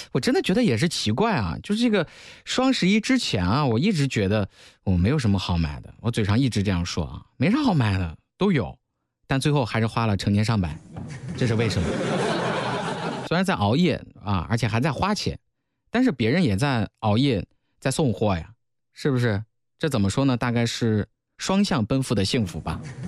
我真的觉得也是奇怪啊，就是这个双11之前啊，我一直觉得我没有什么好买的，我嘴上一直这样说啊，没啥好买的，都有，但最后还是花了成千上百，这是为什么？虽然在熬夜啊，而且还在花钱，但是别人也在熬夜，在送货呀，是不是？这怎么说呢？大概是双向奔赴的幸福吧。